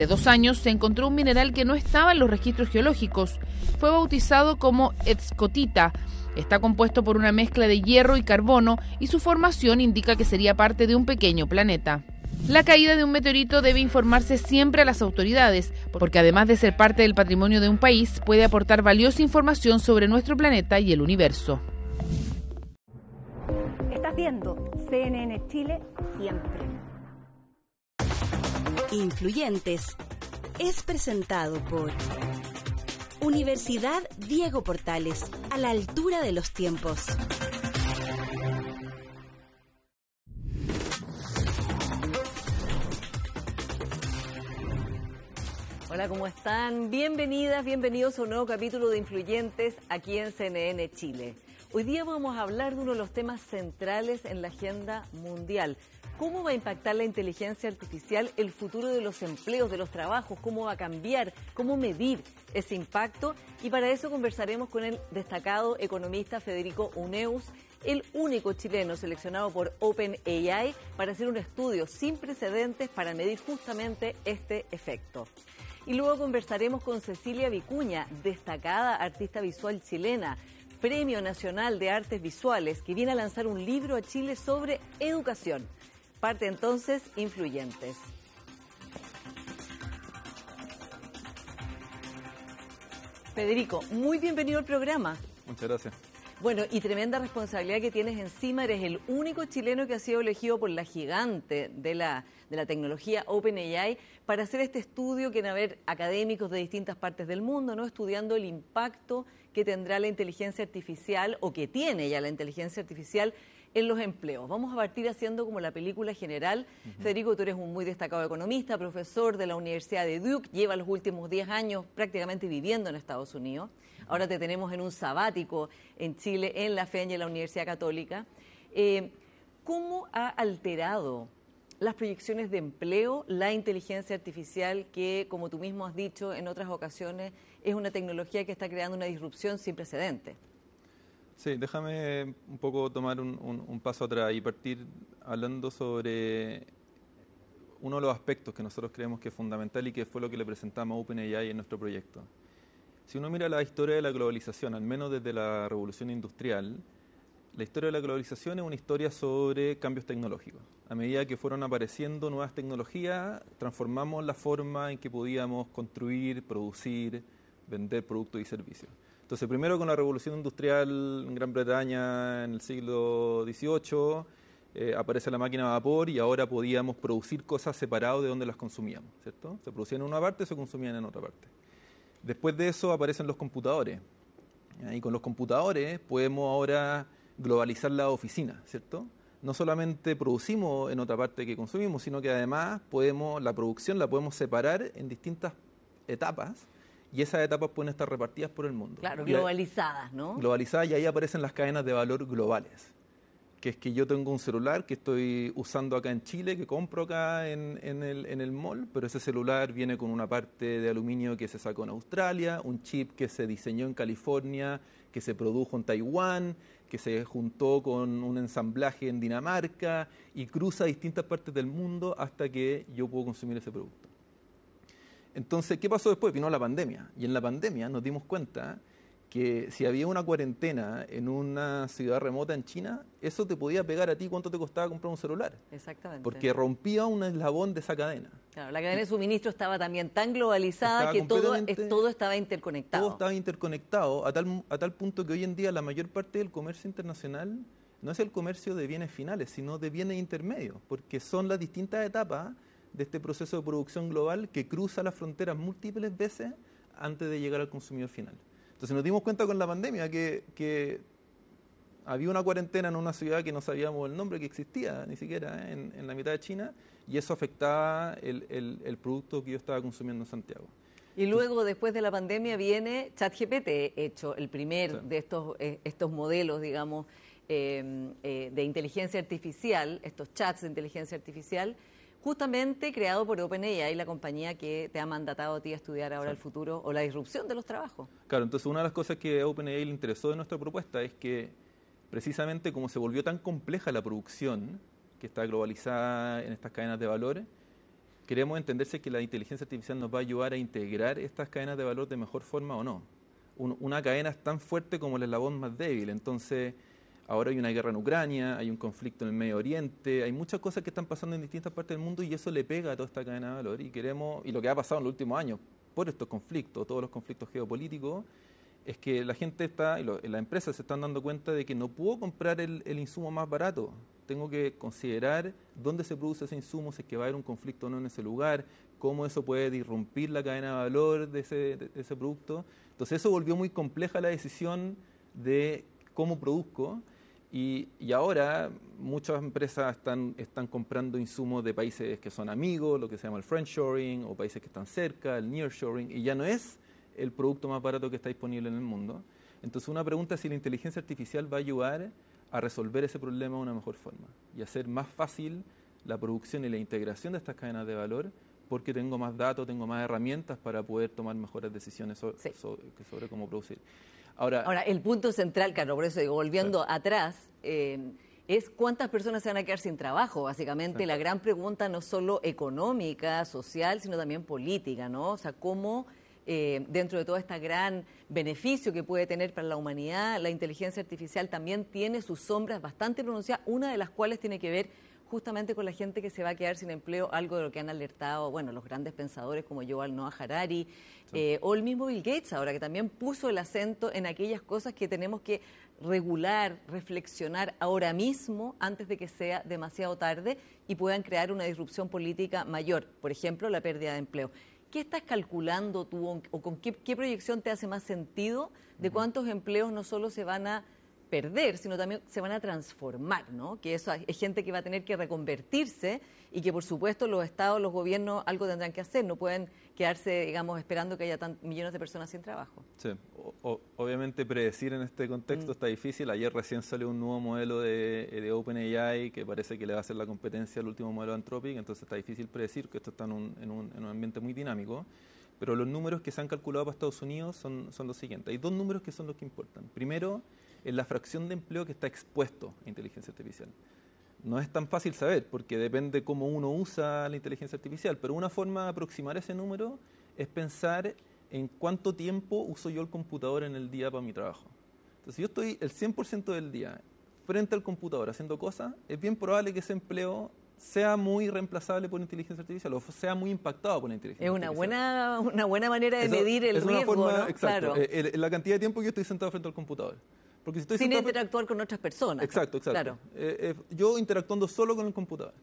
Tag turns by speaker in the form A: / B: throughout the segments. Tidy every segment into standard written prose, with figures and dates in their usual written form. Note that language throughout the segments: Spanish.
A: Hace 2 años se encontró un mineral que no estaba en los registros geológicos. Fue bautizado como escotita. Está compuesto por una mezcla de hierro y carbono y su formación indica que sería parte de un pequeño planeta. La caída de un meteorito debe informarse siempre a las autoridades, porque además de ser parte del patrimonio de un país, puede aportar valiosa información sobre nuestro planeta y el universo.
B: Estás viendo CNN Chile siempre.
C: Influyentes es presentado por Universidad Diego Portales, a la altura de los tiempos.
D: Hola, ¿cómo están? Bienvenidas, bienvenidos a un nuevo capítulo de Influyentes aquí en CNN Chile. Hoy día vamos a hablar de uno de los temas centrales en la agenda mundial. ¿Cómo va a impactar la inteligencia artificial el futuro de los empleos, de los trabajos? ¿Cómo va a cambiar? ¿Cómo medir ese impacto? Y para eso conversaremos con el destacado economista Federico Huneeus, el único chileno seleccionado por OpenAI para hacer un estudio sin precedentes para medir justamente este efecto. Y luego conversaremos con Cecilia Vicuña, destacada artista visual chilena, Premio Nacional de Artes Visuales, que viene a lanzar un libro a Chile sobre educación. Parte entonces Influyentes. Federico, muy bienvenido al programa.
E: Muchas gracias.
D: Bueno, y tremenda responsabilidad que tienes encima. Eres el único chileno que ha sido elegido por la gigante de la tecnología OpenAI para hacer este estudio que van a haber académicos de distintas partes del mundo, ¿no? Estudiando el impacto que tendrá la inteligencia artificial o que tiene ya la inteligencia artificial en los empleos. Vamos a partir haciendo como la película general. Federico, tú eres un muy destacado economista, profesor de la Universidad de Duke, lleva los últimos 10 años prácticamente viviendo en Estados Unidos. Ahora te tenemos en un sabático en Chile, en la FEN y en la Universidad Católica. ¿Cómo ha alterado las proyecciones de empleo la inteligencia artificial que, como tú mismo has dicho en otras ocasiones, es una tecnología que está creando una disrupción sin precedentes?
E: Sí, déjame un poco tomar un paso atrás y partir hablando sobre uno de los aspectos que nosotros creemos que es fundamental y que fue lo que le presentamos a OpenAI en nuestro proyecto. Si uno mira la historia de la globalización, al menos desde la revolución industrial, la historia de la globalización es una historia sobre cambios tecnológicos. A medida que fueron apareciendo nuevas tecnologías, transformamos la forma en que podíamos construir, producir, vender productos y servicios. Entonces, primero con la revolución industrial en Gran Bretaña en el siglo XVIII, aparece la máquina a vapor y ahora podíamos producir cosas separadas de donde las consumíamos, ¿cierto? Se producían en una parte y se consumían en otra parte. Después de eso aparecen los computadores. Y con los computadores podemos ahora globalizar la oficina, ¿cierto? No solamente producimos en otra parte que consumimos, sino que además la producción la podemos separar en distintas etapas. Y esas etapas pueden estar repartidas por el mundo.
D: Claro, globalizadas, ¿no?
E: Globalizadas, y ahí aparecen las cadenas de valor globales. Que es que yo tengo un celular que estoy usando acá en Chile, que compro acá en el mall, pero ese celular viene con una parte de aluminio que se sacó en Australia, un chip que se diseñó en California, que se produjo en Taiwán, que se juntó con un ensamblaje en Dinamarca y cruza distintas partes del mundo hasta que yo puedo consumir ese producto. Entonces, ¿qué pasó después? Vino la pandemia. Y en la pandemia nos dimos cuenta que si había una cuarentena en una ciudad remota en China, eso te podía pegar a ti cuánto te costaba comprar un celular.
D: Exactamente.
E: Porque rompía un eslabón de esa cadena.
D: Claro, la cadena de suministro estaba también tan globalizada que todo estaba interconectado.
E: Todo estaba interconectado a tal punto que hoy en día la mayor parte del comercio internacional no es el comercio de bienes finales, sino de bienes intermedios, porque son las distintas etapas de este proceso de producción global que cruza las fronteras múltiples veces antes de llegar al consumidor final. Entonces nos dimos cuenta con la pandemia que había una cuarentena en una ciudad que no sabíamos el nombre que existía ni siquiera en la mitad de China, y eso afectaba el producto que yo estaba consumiendo en Santiago.
D: Y luego, después de la pandemia, viene ChatGPT, hecho el primer
E: Sí.
D: de estos modelos, digamos, de inteligencia artificial, estos chats de inteligencia artificial, justamente creado por OpenAI, la compañía que te ha mandatado a ti a estudiar ahora el futuro o la disrupción de los trabajos.
E: Claro, entonces una de las cosas que a OpenAI le interesó de nuestra propuesta es que precisamente como se volvió tan compleja la producción, que está globalizada en estas cadenas de valores, queremos entender si es que la inteligencia artificial nos va a ayudar a integrar estas cadenas de valor de mejor forma o no. Una cadena es tan fuerte como el eslabón más débil, entonces ahora hay una guerra en Ucrania, hay un conflicto en el Medio Oriente, hay muchas cosas que están pasando en distintas partes del mundo y eso le pega a toda esta cadena de valor. Y lo que ha pasado en los últimos años por estos conflictos, todos los conflictos geopolíticos, es que la gente las empresas se están dando cuenta de que no puedo comprar el insumo más barato. Tengo que considerar dónde se produce ese insumo, si es que va a haber un conflicto o no en ese lugar, cómo eso puede disrumpir la cadena de valor de ese producto. Entonces eso volvió muy compleja la decisión de cómo produzco. Y ahora muchas empresas están comprando insumos de países que son amigos, lo que se llama el friendshoring, o países que están cerca, el nearshoring, y ya no es el producto más barato que está disponible en el mundo. Entonces una pregunta es si la inteligencia artificial va a ayudar a resolver ese problema de una mejor forma y hacer más fácil la producción y la integración de estas cadenas de valor, porque tengo más datos, tengo más herramientas para poder tomar mejores decisiones sobre cómo producir.
D: Ahora, el punto central, Carlos, por eso digo, volviendo atrás, es cuántas personas se van a quedar sin trabajo. Básicamente, la gran pregunta no solo económica, social, sino también política, ¿no? O sea, cómo dentro de todo este gran beneficio que puede tener para la humanidad, la inteligencia artificial también tiene sus sombras bastante pronunciadas, una de las cuales tiene que ver justamente con la gente que se va a quedar sin empleo, algo de lo que han alertado, bueno, los grandes pensadores como Yuval Noah Harari, o el mismo Bill Gates ahora, que también puso el acento en aquellas cosas que tenemos que regular, reflexionar ahora mismo, antes de que sea demasiado tarde y puedan crear una disrupción política mayor, por ejemplo, la pérdida de empleo. ¿Qué estás calculando tú o con qué proyección te hace más sentido de cuántos empleos no solo se van a perder, sino también se van a transformar, ¿no? Que eso es gente que va a tener que reconvertirse y que, por supuesto, los estados, los gobiernos algo tendrán que hacer, no pueden quedarse, digamos, esperando que haya millones de personas sin trabajo.
E: Sí, obviamente predecir en este contexto está difícil. Ayer recién salió un nuevo modelo de OpenAI que parece que le va a hacer la competencia al último modelo de Anthropic, entonces está difícil predecir, que esto está en un ambiente muy dinámico. Pero los números que se han calculado para Estados Unidos son los siguientes. Hay dos números que son los que importan. Primero, es la fracción de empleo que está expuesto a inteligencia artificial. No es tan fácil saber, porque depende cómo uno usa la inteligencia artificial, pero una forma de aproximar ese número es pensar en cuánto tiempo uso yo el computador en el día para mi trabajo. Entonces, si yo estoy el 100% del día frente al computador haciendo cosas, es bien probable que ese empleo sea muy reemplazable por inteligencia artificial o sea muy impactado por la inteligencia artificial.
D: Es una buena manera de medir el riesgo,
E: forma,
D: ¿no?
E: Exacto,
D: claro.
E: La cantidad de tiempo que yo estoy sentado frente al computador. Porque si estoy
D: sin interactuar con otras personas.
E: Exacto.
D: Claro.
E: Yo interactuando solo con el computador.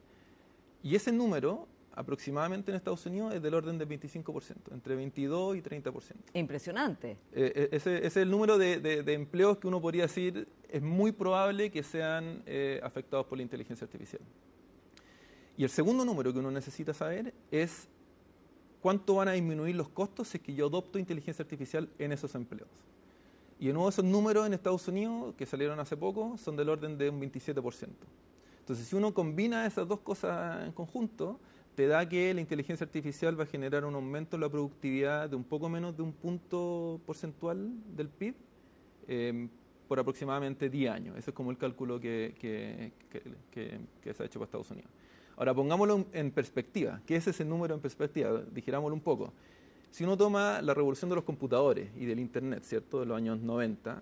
E: Y ese número, aproximadamente en Estados Unidos, es del orden del 25%, entre 22 y 30%.
D: Impresionante.
E: Ese es el número de empleos que uno podría decir es muy probable que sean afectados por la inteligencia artificial. Y el segundo número que uno necesita saber es cuánto van a disminuir los costos si es que yo adopto inteligencia artificial en esos empleos. Y de nuevo esos números en Estados Unidos, que salieron hace poco, son del orden de un 27%. Entonces, si uno combina esas dos cosas en conjunto, te da que la inteligencia artificial va a generar un aumento en la productividad de un poco menos de un punto porcentual del PIB por aproximadamente 10 años. Ese es como el cálculo que se ha hecho para Estados Unidos. Ahora, pongámoslo en perspectiva. ¿Qué es ese número en perspectiva? Digirámoslo un poco. Si uno toma la revolución de los computadores y del Internet, ¿cierto?, de los años 90,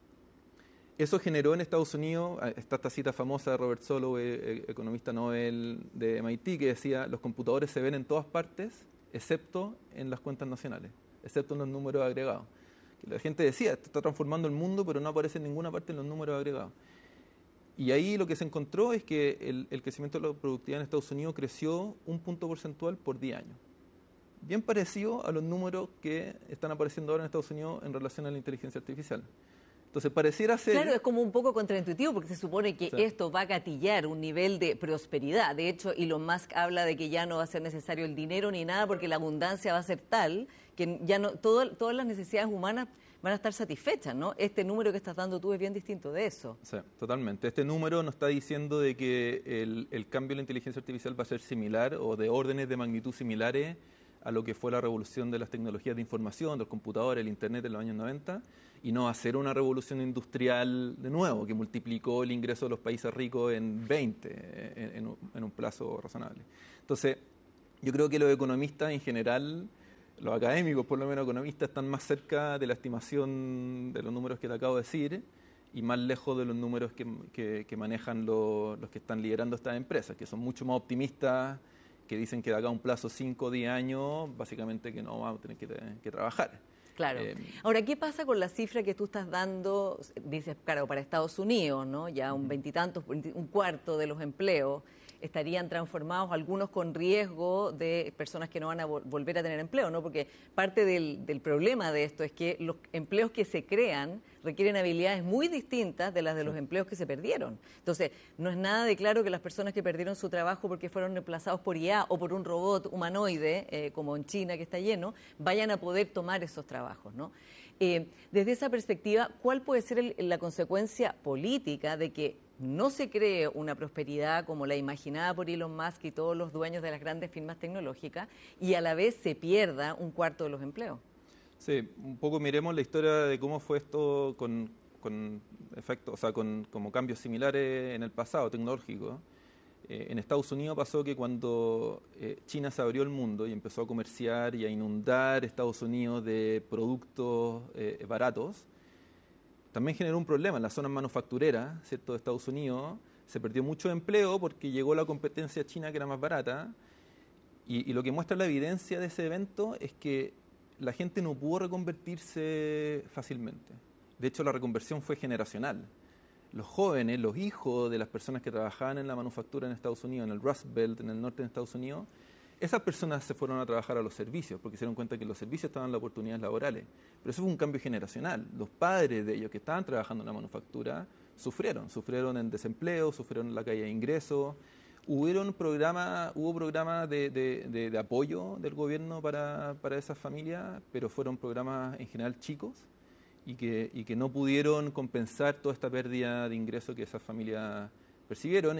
E: eso generó en Estados Unidos, está esta cita famosa de Robert Solow, economista Nobel de MIT, que decía, los computadores se ven en todas partes, excepto en las cuentas nacionales, excepto en los números agregados. Que la gente decía, esto está transformando el mundo, pero no aparece en ninguna parte en los números agregados. Y ahí lo que se encontró es que el crecimiento de la productividad en Estados Unidos creció un punto porcentual por 10 años. Bien parecido a los números que están apareciendo ahora en Estados Unidos en relación a la inteligencia artificial. Entonces, pareciera ser...
D: Claro, es como un poco contraintuitivo porque se supone que esto va a gatillar un nivel de prosperidad. De hecho, Elon Musk habla de que ya no va a ser necesario el dinero ni nada porque la abundancia va a ser tal que ya no todas las necesidades humanas van a estar satisfechas, ¿no? Este número que estás dando tú es bien distinto de eso.
E: Sí, totalmente. Este número nos está diciendo de que el cambio en la inteligencia artificial va a ser similar o de órdenes de magnitud similares a lo que fue la revolución de las tecnologías de información, del computador, el Internet en los años 90, y no hacer una revolución industrial de nuevo, que multiplicó el ingreso de los países ricos en 20 en un plazo razonable. Entonces, Yo creo que los economistas en general, los académicos por lo menos economistas, están más cerca de la estimación de los números que te acabo de decir y más lejos de los números que manejan los que están liderando estas empresas, que son mucho más optimistas, que dicen que de acá a un plazo 5 o 10 años, básicamente que no vamos a tener que trabajar.
D: Claro. Ahora, ¿qué pasa con la cifra que tú estás dando? Dices, claro, para Estados Unidos, ¿no? Ya un veintitantos, un cuarto de los empleos estarían transformados, algunos con riesgo de personas que no van a volver a tener empleo, ¿no? Porque parte del problema de esto es que los empleos que se crean requieren habilidades muy distintas de las de los empleos que se perdieron. Entonces, no es nada de claro que las personas que perdieron su trabajo porque fueron reemplazados por IA o por un robot humanoide, como en China que está lleno, vayan a poder tomar esos trabajos, ¿no? Desde esa perspectiva, ¿cuál puede ser la consecuencia política de que no se cree una prosperidad como la imaginada por Elon Musk y todos los dueños de las grandes firmas tecnológicas y a la vez se pierda un cuarto de los empleos?
E: Sí, un poco miremos la historia de cómo fue esto con efectos, o sea, como cambios similares en el pasado tecnológico. En Estados Unidos pasó que cuando China se abrió al mundo y empezó a comerciar y a inundar Estados Unidos de productos baratos, también generó un problema en las zonas manufactureras, ¿cierto?, de Estados Unidos. Se perdió mucho empleo porque llegó la competencia china que era más barata. Y lo que muestra la evidencia de ese evento es que la gente no pudo reconvertirse fácilmente. De hecho, la reconversión fue generacional. Los jóvenes, los hijos de las personas que trabajaban en la manufactura en Estados Unidos, en el Rust Belt, en el norte de Estados Unidos, esas personas se fueron a trabajar a los servicios porque se dieron cuenta que los servicios estaban dando oportunidades laborales. Pero eso fue un cambio generacional. Los padres de ellos que estaban trabajando en la manufactura sufrieron en desempleo, sufrieron en la caída de ingresos. Hubo programas de apoyo del gobierno para esas familias, pero fueron programas en general chicos y que no pudieron compensar toda esta pérdida de ingresos que esas familias percibieron.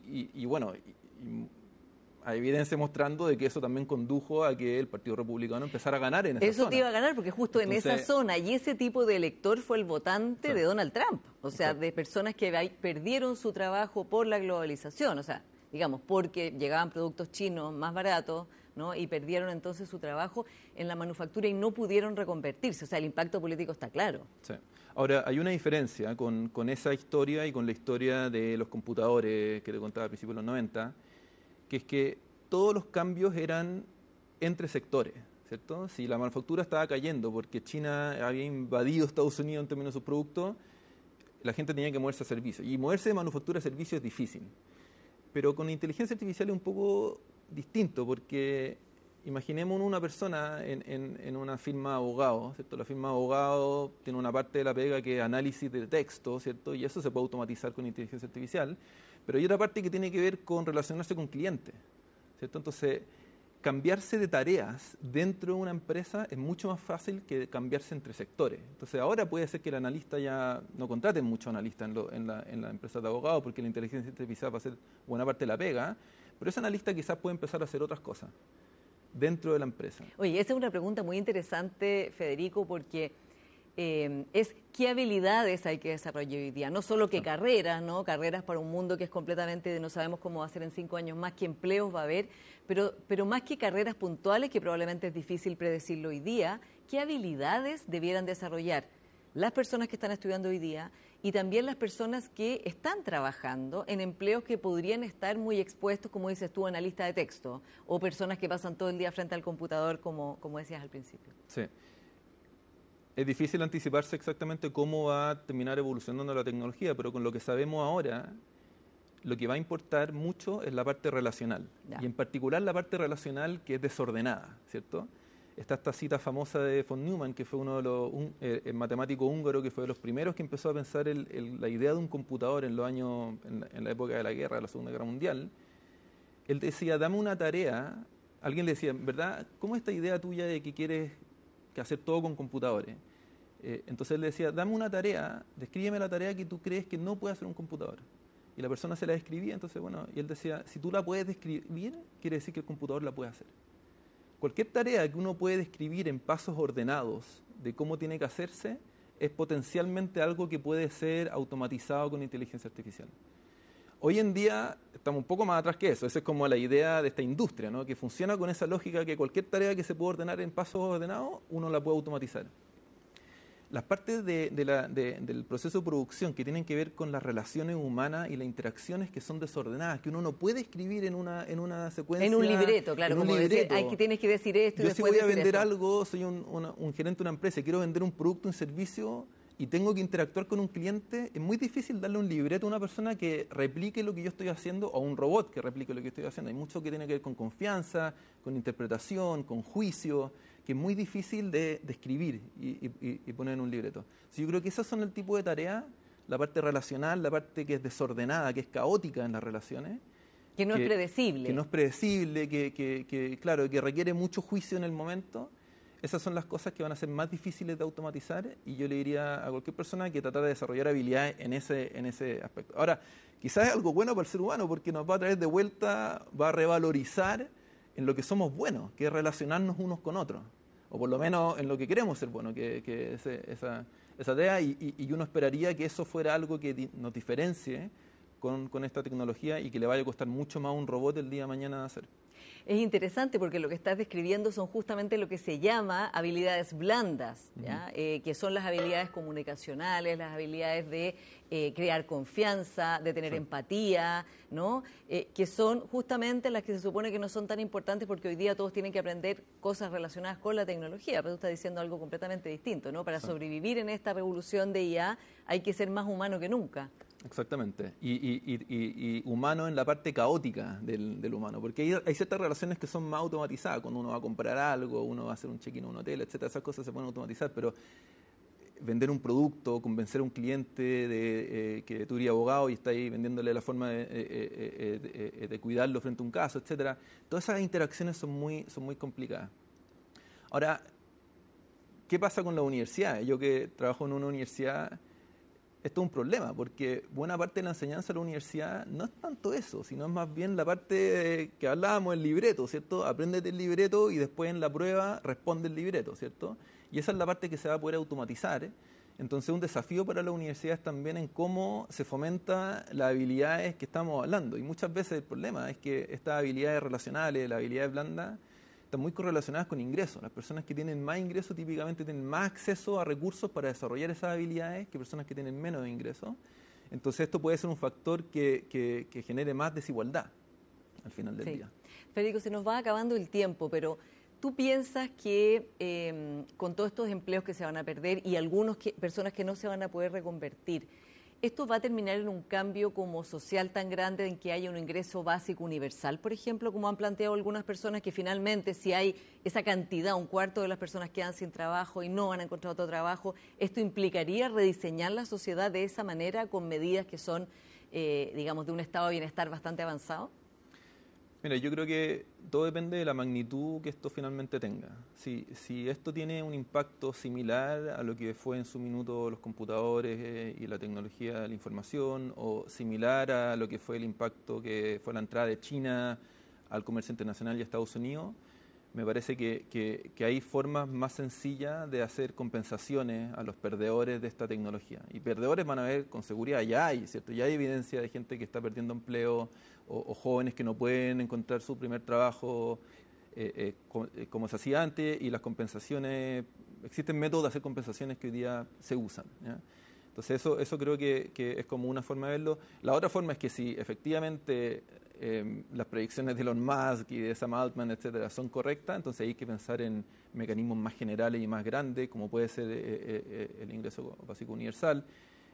E: Hay evidencia mostrando de que eso también condujo a que el Partido Republicano empezara a ganar en esa zona.
D: Eso te iba a ganar porque justo en esa zona y ese tipo de elector fue el votante de Donald Trump, o sea, de personas que perdieron su trabajo por la globalización, o sea, digamos, porque llegaban productos chinos más baratos, ¿no? Y perdieron entonces su trabajo en la manufactura y no pudieron reconvertirse, o sea, el impacto político está claro.
E: Sí. Ahora, hay una diferencia con esa historia y con la historia de los computadores que te contaba a principios de los 90, que es que todos los cambios eran entre sectores, ¿cierto? Si la manufactura estaba cayendo porque China había invadido Estados Unidos en términos de sus productos, la gente tenía que moverse a servicios. Y moverse de manufactura a servicios es difícil. Pero con inteligencia artificial es un poco distinto, porque imaginemos una persona en una firma de abogados, ¿cierto? La firma de abogados tiene una parte de la pega que es análisis de texto, ¿cierto? Y eso se puede automatizar con inteligencia artificial. Pero hay otra parte que tiene que ver con relacionarse con clientes, ¿cierto? Entonces, cambiarse de tareas dentro de una empresa es mucho más fácil que cambiarse entre sectores. Entonces, ahora puede ser que el analista ya no contrate muchos analistas en la empresa de abogados porque la inteligencia artificial va a hacer buena parte de la pega, pero ese analista quizás puede empezar a hacer otras cosas dentro de la empresa.
D: Oye, esa es una pregunta muy interesante, Federico, porque es qué habilidades hay que desarrollar hoy día, no solo qué carreras, ¿no? Carreras para un mundo que es completamente, no sabemos cómo va a ser en 5 años más, qué empleos va a haber, pero más que carreras puntuales, que probablemente es difícil predecirlo hoy día, qué habilidades debieran desarrollar las personas que están estudiando hoy día y también las personas que están trabajando en empleos que podrían estar muy expuestos, como dices tú, analista de texto, o personas que pasan todo el día frente al computador, como decías al principio.
E: Sí. Es difícil anticiparse exactamente cómo va a terminar evolucionando la tecnología, pero con lo que sabemos ahora, lo que va a importar mucho es la parte relacional. Ya. Y en particular la parte relacional que es desordenada, ¿cierto? Está esta cita famosa de von Neumann, que fue uno de los matemático húngaro, que fue de los primeros que empezó a pensar la idea de un computador en la época de la guerra, de la Segunda Guerra Mundial. Él decía, dame una tarea. Alguien le decía, ¿verdad? ¿Cómo es esta idea tuya de que quieres que hacer todo con computadores? Entonces él decía, dame una tarea, descríbeme la tarea que tú crees que no puede hacer un computador. Y la persona se la describía, entonces y él decía, si tú la puedes describir, quiere decir que el computador la puede hacer. Cualquier tarea que uno puede describir en pasos ordenados de cómo tiene que hacerse, es potencialmente algo que puede ser automatizado con inteligencia artificial. Hoy en día estamos un poco más atrás que eso. Esa es como la idea de esta industria, ¿no? Que funciona con esa lógica que cualquier tarea que se puede ordenar en pasos ordenados, uno la puede automatizar. Las partes del proceso de producción que tienen que ver con las relaciones humanas y las interacciones que son desordenadas, que uno no puede escribir en una secuencia.
D: En un libreto, claro, como decir, tienes que decir esto y
E: Yo
D: después
E: si voy a vender
D: esto.
E: algo, soy un gerente de una empresa y quiero vender un producto, un servicio, y tengo que interactuar con un cliente, es muy difícil darle un libreto a una persona que replique lo que yo estoy haciendo o a un robot que replique lo que estoy haciendo. Hay mucho que tiene que ver con confianza, con interpretación, con juicio, que es muy difícil de escribir y poner en un libreto. Yo creo que esos son el tipo de tareas, la parte relacional, la parte que es desordenada, que es caótica en las relaciones.
D: Que no es predecible.
E: Que no es predecible, claro, que requiere mucho juicio en el momento. Esas son las cosas que van a ser más difíciles de automatizar y yo le diría a cualquier persona que trata de desarrollar habilidades en ese aspecto. Ahora, quizás es algo bueno para el ser humano porque nos va a traer de vuelta, va a revalorizar en lo que somos buenos, que es relacionarnos unos con otros, o por lo menos en lo que queremos ser buenos, que es esa idea, y uno esperaría que eso fuera algo que nos diferencie con esta tecnología y que le vaya a costar mucho más a un robot el día de mañana de hacer.
D: Es interesante porque lo que estás describiendo son justamente lo que se llama habilidades blandas, ¿ya? Que son las habilidades comunicacionales, las habilidades de crear confianza, de tener empatía, ¿no? Que son justamente las que se supone que no son tan importantes porque hoy día todos tienen que aprender cosas relacionadas con la tecnología, pero tú estás diciendo algo completamente distinto, ¿no? Para sobrevivir en esta revolución de IA hay que ser más humano que nunca.
E: Exactamente, y humano en la parte caótica del humano, porque hay ciertas relaciones que son más automatizadas, cuando uno va a comprar algo, uno va a hacer un check-in a un hotel, etcétera, esas cosas se pueden automatizar, pero vender un producto, convencer a un cliente de que tú eres abogado y estás ahí vendiéndole la forma de cuidarlo frente a un caso, etcétera, todas esas interacciones son muy complicadas. Ahora, ¿qué pasa con la universidad? Yo que trabajo en una universidad, esto es un problema, porque buena parte de la enseñanza de la universidad no es tanto eso, sino es más bien la parte que hablábamos, el libreto, ¿cierto? Apréndete el libreto y después en la prueba responde el libreto, ¿cierto? Y esa es la parte que se va a poder automatizar, ¿eh? Entonces un desafío para las universidades también en cómo se fomenta las habilidades que estamos hablando. Y muchas veces el problema es que estas habilidades relacionales, las habilidades blandas, están muy correlacionadas con ingresos. Las personas que tienen más ingresos típicamente tienen más acceso a recursos para desarrollar esas habilidades que personas que tienen menos ingresos. Entonces esto puede ser un factor que genere más desigualdad al final del día.
D: Federico, se nos va acabando el tiempo, pero ¿tú piensas que con todos estos empleos que se van a perder y algunas personas que no se van a poder reconvertir, esto va a terminar en un cambio como social tan grande en que haya un ingreso básico universal, por ejemplo, como han planteado algunas personas, que finalmente si hay esa cantidad, un cuarto de las personas quedan sin trabajo y no van a encontrar otro trabajo, esto implicaría rediseñar la sociedad de esa manera con medidas que son, digamos, de un estado de bienestar bastante avanzado?
E: Mira, yo creo que todo depende de la magnitud que esto finalmente tenga. Si esto tiene un impacto similar a lo que fue en su minuto los computadores y la tecnología de la información, o similar a lo que fue el impacto que fue la entrada de China al comercio internacional y a Estados Unidos, me parece que hay formas más sencillas de hacer compensaciones a los perdedores de esta tecnología. Y perdedores van a haber con seguridad, ya hay, ¿cierto? Ya hay evidencia de gente que está perdiendo empleo o jóvenes que no pueden encontrar su primer trabajo como se hacía antes, y las compensaciones, existen métodos de hacer compensaciones que hoy día se usan, ¿ya? Entonces eso creo que es como una forma de verlo. La otra forma es que si efectivamente las predicciones de Elon Musk y de Sam Altman, etcétera, son correctas, entonces hay que pensar en mecanismos más generales y más grandes, como puede ser el ingreso básico universal,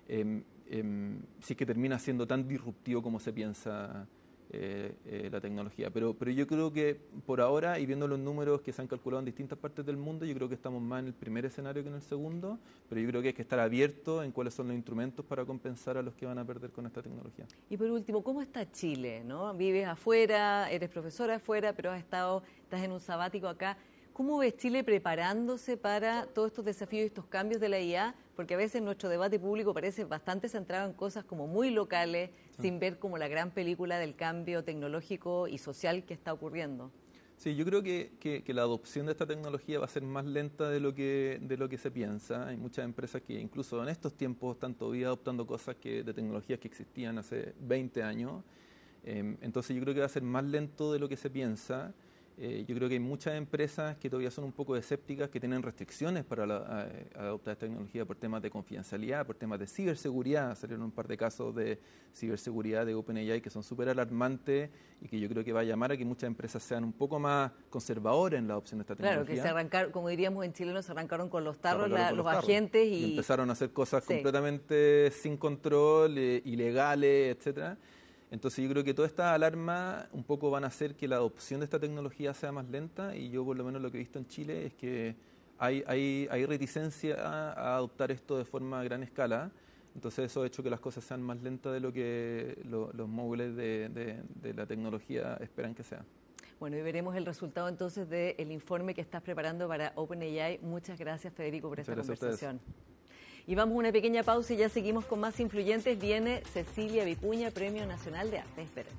E: si es que termina siendo tan disruptivo como se piensa la tecnología. Pero yo creo que por ahora, y viendo los números que se han calculado en distintas partes del mundo, yo creo que estamos más en el primer escenario que en el segundo, pero yo creo que hay que estar abierto en cuáles son los instrumentos para compensar a los que van a perder con esta tecnología.
D: Y por último, ¿cómo está Chile, ¿no? Vives afuera, eres profesora afuera, pero estás en un sabático acá. ¿Cómo ves Chile preparándose para todos estos desafíos y estos cambios de la IA? Porque a veces nuestro debate público parece bastante centrado en cosas como muy locales, sin ver como la gran película del cambio tecnológico y social que está ocurriendo.
E: Sí, yo creo que la adopción de esta tecnología va a ser más lenta de lo que se piensa. Hay muchas empresas que incluso en estos tiempos están todavía adoptando cosas de tecnologías que existían hace 20 años. Entonces yo creo que va a ser más lento de lo que se piensa. Yo creo que hay muchas empresas que todavía son un poco escépticas, que tienen restricciones para adoptar esta tecnología por temas de confidencialidad, por temas de ciberseguridad. Salieron un par de casos de ciberseguridad de OpenAI que son súper alarmantes y que yo creo que va a llamar a que muchas empresas sean un poco más conservadoras en la adopción de esta tecnología.
D: Claro, que se arrancaron, como diríamos en chileno, se arrancaron con los tarros, los
E: tarros.
D: agentes
E: y empezaron a hacer cosas completamente sin control, ilegales, etcétera. Entonces yo creo que todas estas alarmas un poco van a hacer que la adopción de esta tecnología sea más lenta, y yo por lo menos lo que he visto en Chile es que hay reticencia a adoptar esto de forma a gran escala. Entonces eso ha hecho que las cosas sean más lentas de lo que los móviles de la tecnología esperan que sean.
D: Bueno, y veremos el resultado entonces del informe que estás preparando para OpenAI. Muchas gracias, Federico, por esta conversación. Y vamos a una pequeña pausa y ya seguimos con más influyentes. Viene Cecilia Vicuña, Premio Nacional de Arte. Esperen.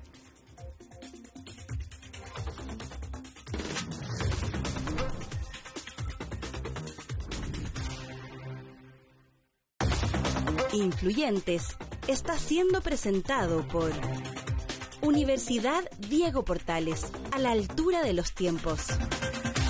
C: Influyentes está siendo presentado por Universidad Diego Portales, a la altura de los tiempos.